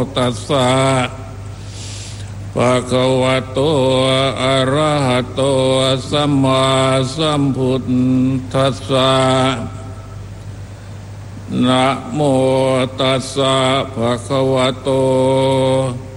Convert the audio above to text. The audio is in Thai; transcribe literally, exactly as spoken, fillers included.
ตัสสะภะคะวะโตอะระหะโตสัมมาสัมพุทธัสสะนะโมตัสสะภะคะวะโต